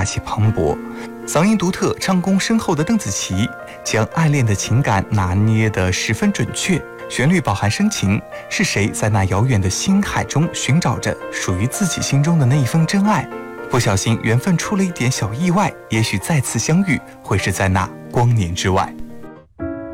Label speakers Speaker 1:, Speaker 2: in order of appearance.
Speaker 1: 气磅礴。嗓音独特、唱功深厚的邓紫棋，将爱恋的情感拿捏得十分准确，旋律饱含深情。是谁在那遥远的星海中寻找着属于自己心中的那一份真爱？不小心缘分出了一点小意外，也许再次相遇会是在那光年之外。